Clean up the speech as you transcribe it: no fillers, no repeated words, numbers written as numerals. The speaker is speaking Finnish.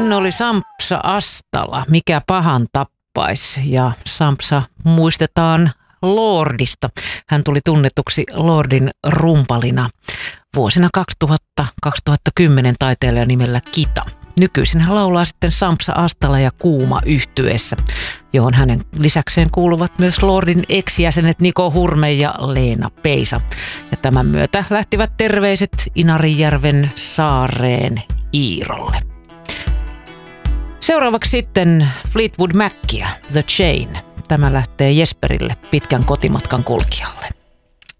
Hän oli Sampsa Astala, mikä pahan tappais, ja Sampsa muistetaan Lordista. Hän tuli tunnetuksi Lordin rumpalina vuosina 2000-2010 taiteilijan nimellä Kita. Nykyisin hän laulaa sitten Sampsa Astala ja Kuuma yhtyeessä, johon hänen lisäkseen kuuluvat myös Lordin ex-jäsenet Niko Hurme ja Leena Peisa. Ja tämän myötä lähtivät terveiset Inarijärven saareen Iirolle. Seuraavaksi sitten Fleetwood Mackia, The Chain. Tämä lähtee Jesperille, pitkän kotimatkan kulkijalle.